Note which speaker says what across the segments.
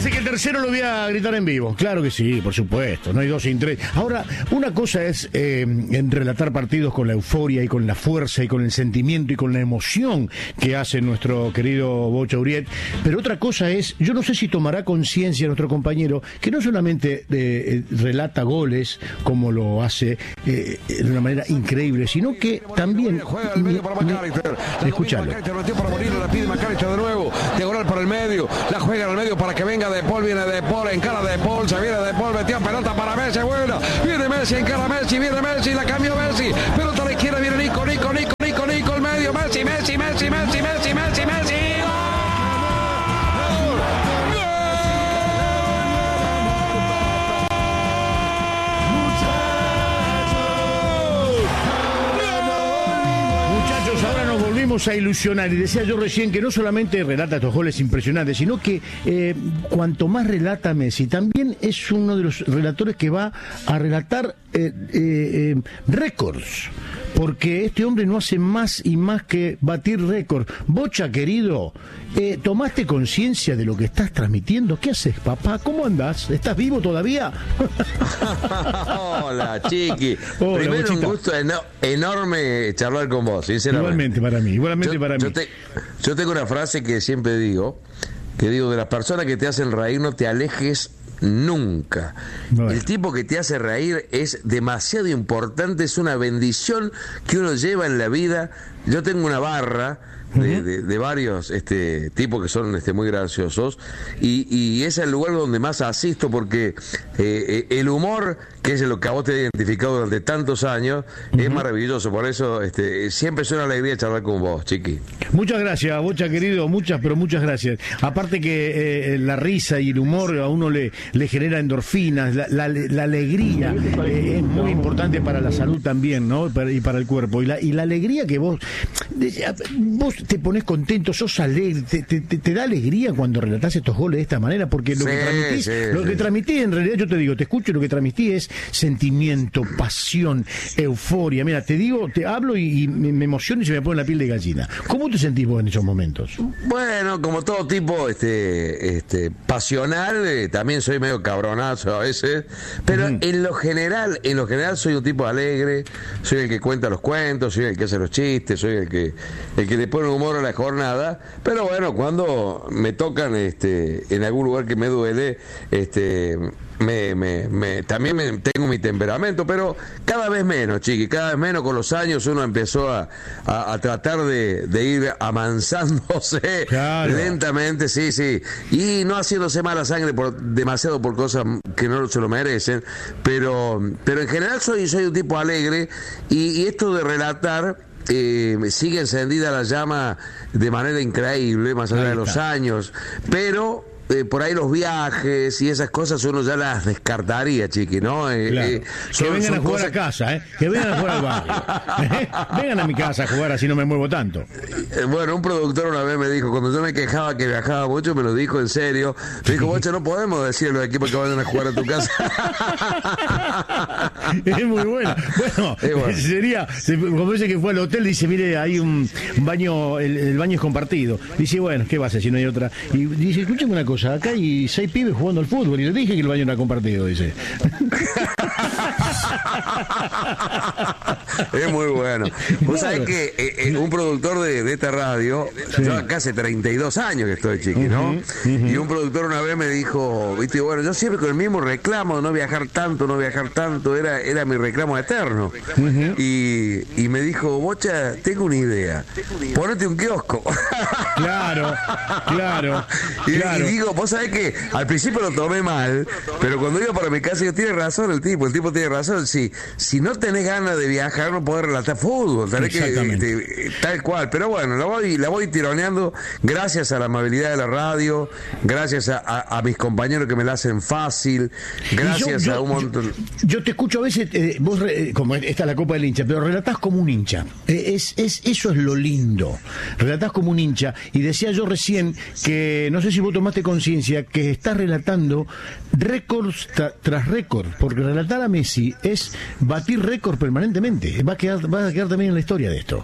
Speaker 1: parece que el tercero lo voy a gritar en vivo. Claro que sí, por supuesto. No hay dos sin tres. Ahora, una cosa es en relatar partidos con la euforia y con la fuerza y con el sentimiento y con la emoción que hace nuestro querido Bocha Uriet. Pero otra cosa es, yo no sé si tomará conciencia nuestro compañero, que no solamente relata goles como lo hace de una manera increíble, sino que también... Escúchalo.
Speaker 2: La pide McAllister de nuevo, diagonal por el medio, la juega en el medio para que venga De Paul, viene De Paul, encara De Paul, se viene De Paul, metió pelota para Messi, buena, viene Messi, encara Messi, viene Messi, la cambió Messi, pelota a la izquierda, viene Nico, el medio, Messi,
Speaker 1: a ilusionar, y decía yo recién que no solamente relata estos goles impresionantes, sino que cuanto más relata Messi, también es uno de los relatores que va a relatar récords, porque este hombre no hace más y más que batir récords. Bocha, querido, ¿tomaste conciencia de lo que estás transmitiendo? ¿Qué haces, papá? ¿Cómo andás? ¿Estás vivo todavía?
Speaker 3: Hola, Chiqui.
Speaker 1: Hola,
Speaker 3: primero,
Speaker 1: Bochita.
Speaker 3: un gusto enorme charlar con vos, sinceramente.
Speaker 1: Igualmente para mí.
Speaker 3: Yo tengo una frase que siempre digo, de las personas que te hacen reír no te alejes nunca. Bueno. El tipo que te hace reír es demasiado importante, es una bendición que uno lleva en la vida. Yo tengo una barra de varios tipos que son muy graciosos, y es el lugar donde más asisto, porque el humor, que es lo que a vos te ha identificado durante tantos años, es maravilloso. Por eso siempre es una alegría charlar con vos, Chiqui.
Speaker 1: Muchas gracias, Bocha, querido, muchas gracias. Aparte que la risa y el humor a uno le genera endorfinas, la alegría es muy importante para la salud también, ¿no? Y para el cuerpo. Y la alegría que vos te pones contento, sos alegre, te da alegría cuando relatás estos goles de esta manera, porque lo que transmitís, en realidad, yo te digo, te escucho, lo que transmitís es sentimiento, pasión, euforia. Mira, te digo, te hablo y me emociono y se me pone la piel de gallina. ¿Cómo te sentís vos en esos momentos?
Speaker 3: Bueno, como todo tipo pasional, también soy medio cabronazo a veces, pero en lo general soy un tipo alegre, soy el que cuenta los cuentos, soy el que hace los chistes, soy el que le pone humor a la jornada. Pero bueno, cuando me tocan en algún lugar que me duele, también tengo mi temperamento, pero cada vez menos, Chiqui, cada vez menos. Con los años uno empezó a tratar de ir amansándose, claro, lentamente, sí, y no haciéndose mala sangre demasiado por cosas que no se lo merecen, pero en general soy un tipo alegre, y esto de relatar sigue encendida la llama de manera increíble, más allá de los años, pero por ahí los viajes y esas cosas uno ya las descartaría, Chiqui, ¿no?
Speaker 1: Claro. Que vengan a jugar a casa, que vengan a jugar al barrio. Vengan a mi casa a jugar, así no me muevo tanto.
Speaker 3: Bueno, un productor una vez me dijo, cuando yo me quejaba que viajaba mucho, me lo dijo en serio. Me dijo, Bocha, no podemos decirle a los equipos que vayan a jugar a tu casa.
Speaker 1: Es muy bueno. Bueno, sería, como dice que fue al hotel, dice, mire, hay un baño, el baño es compartido. Dice, bueno, ¿qué va a hacer si no hay otra? Y dice, escúchame una cosa, acá hay 6 pibes jugando al fútbol y les dije que el baño era compartido, dice.
Speaker 3: Es muy bueno. Vos sabés que un productor de esta radio, yo acá hace 32 años que estoy, Chiqui, ¿no? Y un productor una vez me dijo, viste, bueno, yo siempre con el mismo reclamo, no viajar tanto, era mi reclamo eterno. Y me dijo, Bocha, tengo una idea, ponete un kiosco.
Speaker 1: Claro.
Speaker 3: Y digo, vos sabés que al principio lo tomé mal, pero cuando iba para mi casa, digo, tiene razón el tipo tiene razón. Si no tenés ganas de viajar, no podés relatar fútbol, tenés que tal cual. Pero bueno, la voy tironeando gracias a la amabilidad de la radio, gracias a mis compañeros que me la hacen fácil, gracias a un montón.
Speaker 1: Yo te escucho a veces, vos, como esta es la Copa del Hincha, pero relatás como un hincha. Eso es lo lindo. Relatás como un hincha. Y decía yo recién que, no sé si vos tomaste conciencia, que estás relatando récords tras récords, porque relatar a Messi es batir récords permanentemente. Va a quedar también en la historia de esto.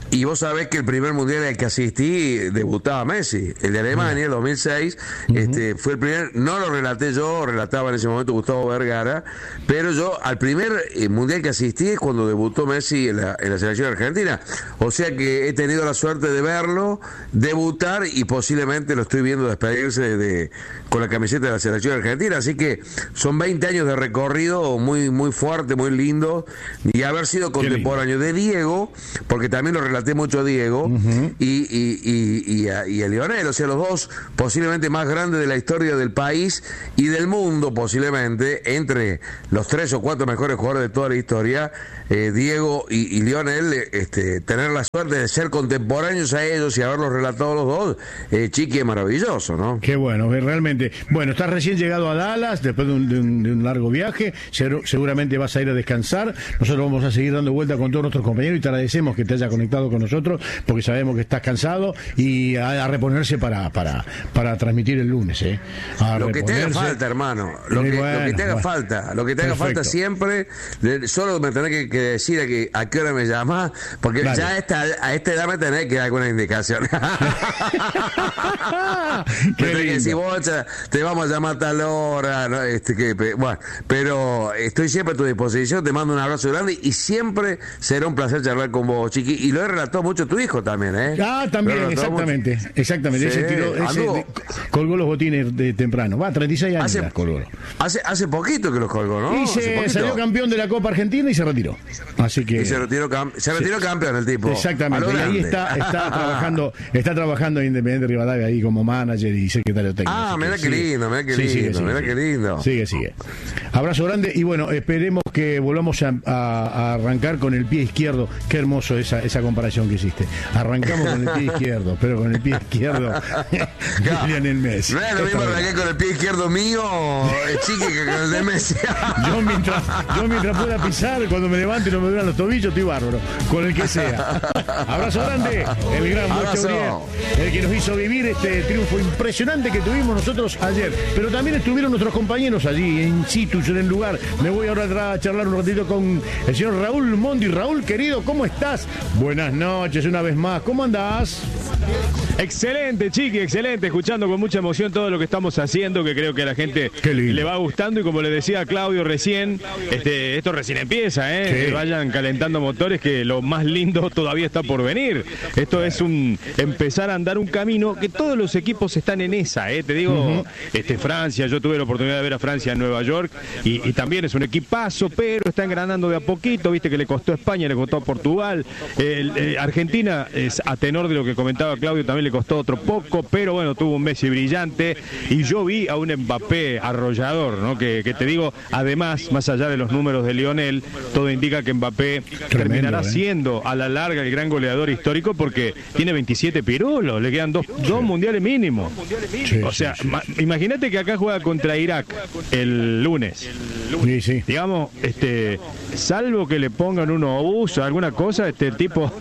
Speaker 3: Y vos sabés que el primer mundial al que asistí debutaba Messi, el de Alemania, 2006. Fue el primer, no lo relaté yo, relataba en ese momento Gustavo Vergara, pero yo al primer mundial que asistí es cuando debutó Messi en la selección argentina. O sea que he tenido la suerte de verlo, debutar, y posiblemente lo estoy viendo despedirse con la camiseta de la selección argentina. Así que son 20 años de recorrido muy, muy fuerte, muy lindo, y haber sido contemporáneo de Diego, porque también lo relaté mucho a Diego, y a Lionel, o sea, los dos posiblemente más grandes de la historia del país y del mundo, posiblemente, entre los 3 o 4 mejores jugadores de toda la historia, Diego y Lionel, tener la suerte de ser contemporáneos a ellos y haberlos relatado los dos, Chiqui, es maravilloso, ¿no?
Speaker 1: Qué bueno, realmente. Bueno, estás recién llegado a Dallas, después de un largo viaje, seguramente vas a ir a descansar. Nosotros vamos a seguir dando vuelta con todos nuestros compañeros y te agradecemos que te haya conectado con nosotros, porque sabemos que estás cansado, y a reponerse para transmitir el lunes.
Speaker 3: Lo que te haga falta, hermano, lo que te haga falta siempre. Solo me tenés que decir a qué hora me llamás, porque dale. Ya a esta edad me tenés que dar alguna indicación. Que si vos te vamos a llamar a tal hora, ¿no? Bueno, pero estoy siempre a tu disposición, te mando un abrazo grande, y siempre será un placer charlar con vos, Chiqui, y lo he relatado mucho a tu hijo también,
Speaker 1: también, exactamente. Sí. Ese colgó los botines de temprano, 36 años colgó.
Speaker 3: Hace poquito que los colgó, ¿no?
Speaker 1: Y salió campeón de la Copa Argentina y se retiró. Así que...
Speaker 3: Y se retiró campeón el tipo.
Speaker 1: Exactamente, y ahí está trabajando en Independiente Rivadavia ahí como manager y secretario técnico.
Speaker 3: Mirá qué lindo.
Speaker 1: Sigue. Abrazo grande, y bueno, esperemos que volvamos a arrancar con el pie izquierdo. Qué hermoso esa comparación que hiciste. Arrancamos con el pie izquierdo, pero con el pie izquierdo en el Messi.
Speaker 3: No es lo mismo arrancar con el pie izquierdo mío, Chiqui, que con el de Messi.
Speaker 1: Yo mientras pueda pisar, cuando me levante y no me duran los tobillos, estoy bárbaro, con el que sea. Abrazo grande, el gran Bocha Uriel, el que nos hizo vivir este triunfo impresionante que tuvimos nosotros ayer. Pero también estuvieron nuestros compañeros allí, in situ, en el lugar. Me voy ahora a charlar un ratito con el señor Raúl Mondi. Raúl, querido, ¿cómo estás? Buenas noches una vez más, ¿cómo andás?
Speaker 4: Excelente, Chiqui, excelente, escuchando con mucha emoción todo lo que estamos haciendo, que creo que a la gente le va gustando, y como le decía a Claudio recién, esto recién empieza, que vayan calentando motores, que lo más lindo todavía está por venir. Esto es empezar a andar un camino que todos los equipos están en esa, te digo, Francia, yo tuve la oportunidad de ver a Francia en Nueva York, y también es un equipazo, pero está engranando de a poquito, viste que le costó a España, le costó a Portugal, Argentina, es a tenor de lo que comentaba Claudio, también le costó otro poco, pero bueno, tuvo un Messi brillante, y yo vi a un Mbappé arrollador, ¿no? Que te digo, además, más allá de los números de Lionel, todo indica que Mbappé terminará siendo a la larga el gran goleador histórico, porque tiene 27 pirulos, le quedan dos mundiales mínimo. Imagínate que acá juega contra Irak el lunes.
Speaker 1: Sí.
Speaker 4: Digamos, salvo que le pongan un obús o alguna cosa, el tipo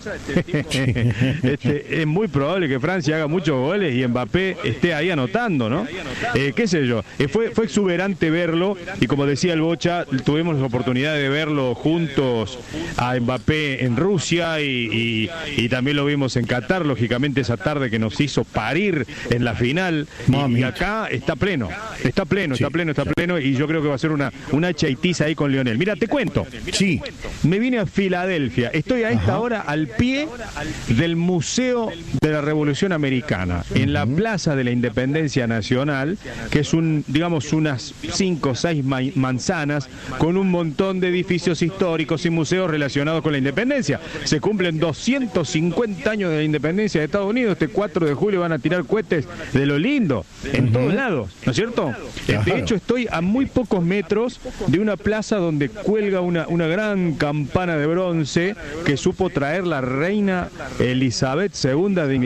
Speaker 4: es muy probable que Francia haga muchos goles y Mbappé esté ahí anotando, ¿no? Qué sé yo, fue exuberante verlo, y como decía el Bocha, tuvimos la oportunidad de verlo juntos a Mbappé en Rusia, y también lo vimos en Qatar, lógicamente, esa tarde que nos hizo parir en la final, y acá está pleno, y yo creo que va a ser una chaitiza ahí con Lionel. Mira, te cuento.
Speaker 1: Sí.
Speaker 4: Me vine a Filadelfia, estoy a esta hora al pie del Museo de la Revolución Americana, en la Plaza de la Independencia Nacional, que es unas 5 o 6 manzanas con un montón de edificios históricos y museos relacionados con la independencia. Se cumplen 250 años de la independencia de Estados Unidos. Este 4 de julio van a tirar cohetes de lo lindo en todos lados, ¿no es cierto? Claro. De hecho, estoy a muy pocos metros de una plaza donde cuelga una gran campana de bronce que supo traer la reina Elizabeth II de Inglaterra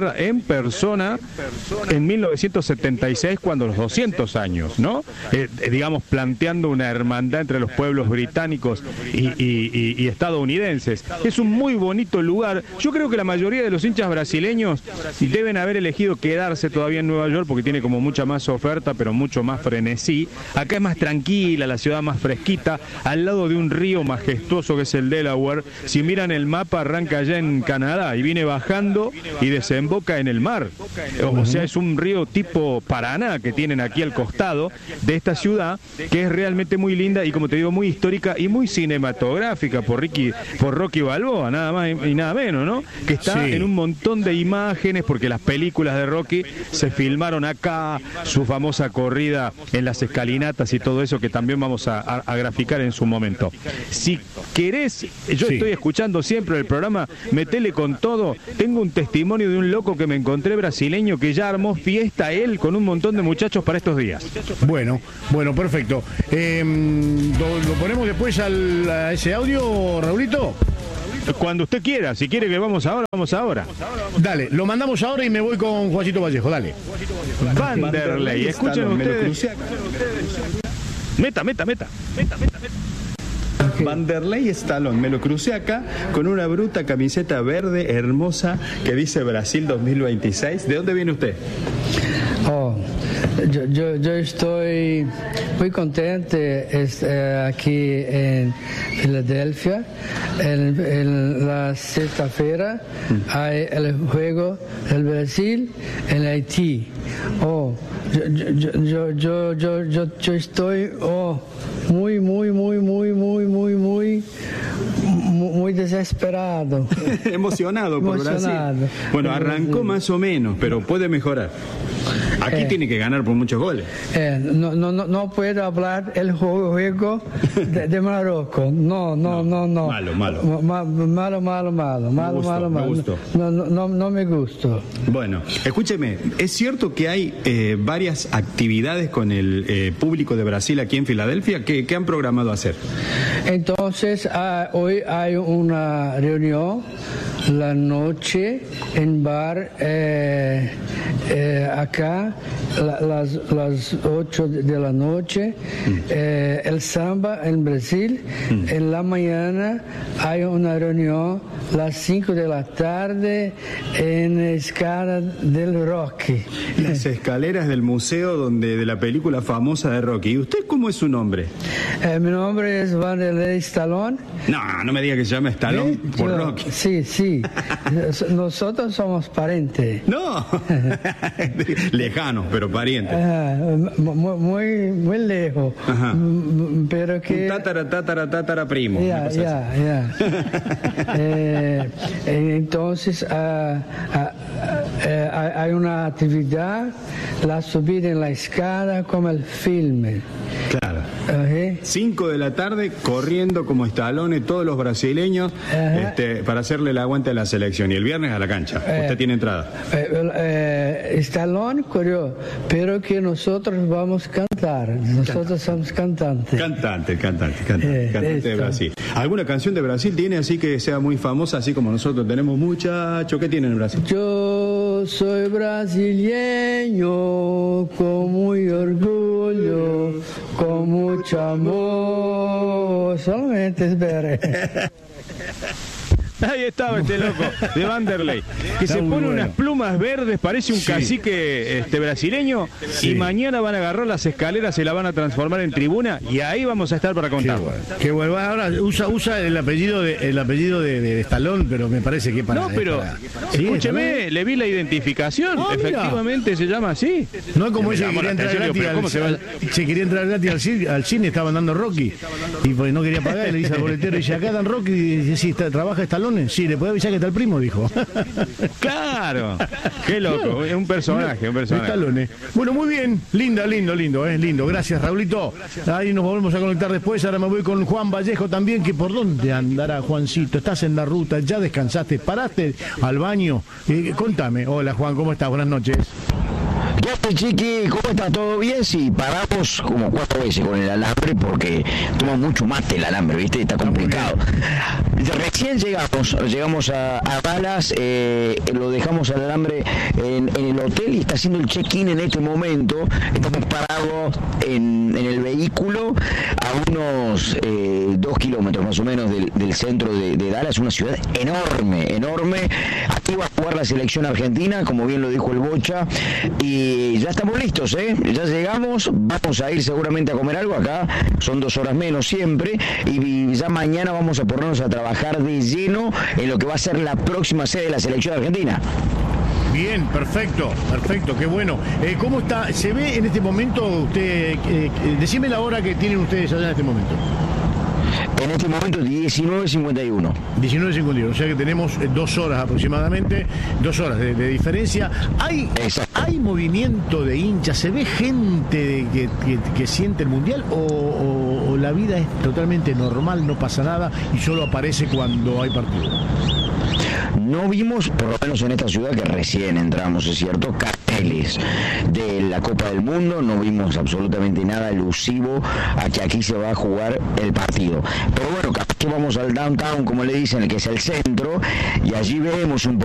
Speaker 4: tierra en persona en 1976, cuando los 200 años, ¿no? Digamos, planteando una hermandad entre los pueblos británicos y estadounidenses. Es un muy bonito lugar. Yo creo que la mayoría de los hinchas brasileños deben haber elegido quedarse todavía en Nueva York porque tiene como mucha más oferta, pero mucho más frenesí. Acá es más tranquila, la ciudad más fresquita, al lado de un río majestuoso que es el Delaware. Si miran el mapa, arranca allá en Canadá y viene bajando y desemboca en el mar. O sea, es un río tipo Paraná que tienen aquí al costado de esta ciudad, que es realmente muy linda y, como te digo, muy histórica y muy cinematográfica por Rocky Balboa, nada más y nada menos, ¿no? Que está en un montón de imágenes, porque las películas de Rocky se filmaron acá, su famosa corrida en las escalinatas y todo eso, que también vamos a graficar en su momento. Si querés, yo estoy escuchando siempre el programa, metele con todo. Tengo un testimonio de un loco que me encontré brasileño que ya armó fiesta él con un montón de muchachos para estos días.
Speaker 1: Bueno, perfecto. ¿Lo ponemos después a ese audio, Raulito?
Speaker 4: Cuando usted quiera, si quiere que vamos ahora, vamos ahora.
Speaker 1: Dale, lo mandamos ahora y me voy con Juancito Vallejo, dale.
Speaker 4: Vanderlei, escuchen ustedes. Meta.
Speaker 5: Vanderlei Stallone, me lo crucé acá con una bruta camiseta verde hermosa que dice Brasil 2026. ¿De dónde viene usted?
Speaker 6: Yo estoy muy contente aquí en Filadelfia. En la sexta-feira hay el juego del Brasil en Haití. Yo estoy muy desesperado.
Speaker 5: Emocionado por Brasil. Bueno, arrancó más o menos, pero puede mejorar. Aquí tiene que ganar por muchos goles.
Speaker 6: No puedo hablar el juego de Marruecos. No.
Speaker 5: Malo. Me gustó.
Speaker 6: No me gustó.
Speaker 5: Bueno, escúcheme, ¿es cierto que hay varias actividades con el público de Brasil aquí en Filadelfia? ¿Qué han programado hacer?
Speaker 6: Entonces, hoy hay una reunión la noche en bar acá, las 8 de la noche, el samba en Brasil. En la mañana hay una reunión las 5 de la tarde en la escala del Rocky.
Speaker 5: Las escaleras del museo de la película famosa de Rocky. ¿Y usted cómo es su nombre?
Speaker 6: Mi nombre es Vanderlei Stallone.
Speaker 5: No me diga que se llama Stallone por Rocky.
Speaker 6: Sí. Nosotros somos parientes.
Speaker 5: No, lejanos, pero parientes.
Speaker 6: Muy lejos.
Speaker 5: Ajá.
Speaker 6: Pero que...
Speaker 5: Un tatara primo.
Speaker 6: Ya. Entonces hay una actividad, la subida en la escala como el filme.
Speaker 5: Claro. 5 de la tarde corriendo como Stallone todos los brasileños para hacerle el aguante a la selección, y el viernes a la cancha. Usted tiene entrada.
Speaker 6: Stallone corrió, pero que nosotros vamos a cantar. Nosotros somos cantantes.
Speaker 5: Cantante de Brasil. ¿Alguna canción de Brasil tiene así que sea muy famosa, así como nosotros tenemos muchachos? ¿Qué tienen en Brasil?
Speaker 6: Yo soy brasileño con muy orgullo, con mucho amor. Solamente espere.
Speaker 4: Ahí estaba este loco de Vanderlei, que se pone unas plumas verdes, parece un cacique brasileño, y mañana van a agarrar las escaleras, se la van a transformar en tribuna, y ahí vamos a estar para contar.
Speaker 1: Qué bueno. Ahora usa el apellido de Stallone, pero me parece que para...
Speaker 4: No, pero escúcheme, le vi la identificación, efectivamente se llama así.
Speaker 1: No es como ese que quería entrar gratis se quería entrar gratis al cine, estaban dando Rocky, y pues no quería pagar, y le dice al boletero, dice, acá dan Rocky, y dice, sí, trabaja Stallone. Sí, le puede avisar que está el primo, dijo.
Speaker 4: Claro, qué loco, es un personaje.
Speaker 1: Stallone. Bueno, muy bien, lindo. Gracias, Raulito. Ahí nos volvemos a conectar después. Ahora me voy con Juan Vallejo también, que por dónde andará, Juancito. Estás en la ruta, ya descansaste, paraste al baño. Contame. Hola, Juan, ¿cómo estás? Buenas noches.
Speaker 7: ¿Qué haces, Chiqui? ¿Cómo está? ¿Todo bien? Sí, paramos como 4 veces con el alambre porque toma mucho mate el alambre, ¿viste? Está complicado. Recién llegamos a Dallas, lo dejamos al alambre en el hotel y está haciendo el check-in en este momento. Estamos parados en el vehículo a unos 2 kilómetros más o menos del centro de Dallas, una ciudad enorme. Aquí va a jugar la selección argentina, como bien lo dijo el Bocha, y ya estamos listos, ya llegamos, vamos a ir seguramente a comer algo. Acá son 2 horas menos siempre, y ya mañana vamos a ponernos a trabajar de lleno en lo que va a ser la próxima sede de la selección argentina.
Speaker 1: Bien, perfecto, qué bueno. ¿Cómo está? ¿Se ve en este momento usted? Decime la hora que tienen ustedes allá en este momento.
Speaker 7: En este momento 19:51.
Speaker 1: 19:51, o sea que tenemos 2 horas aproximadamente, 2 horas de diferencia. ¿Hay movimiento de hinchas? ¿Se ve gente que siente el Mundial o la vida es totalmente normal, no pasa nada y solo aparece cuando hay partido?
Speaker 7: No vimos, por lo menos en esta ciudad que recién entramos, es cierto, carteles de la Copa del Mundo, no vimos absolutamente nada elusivo a que aquí se va a jugar el partido. Pero bueno, capaz que vamos al downtown, como le dicen, que es el centro, y allí vemos un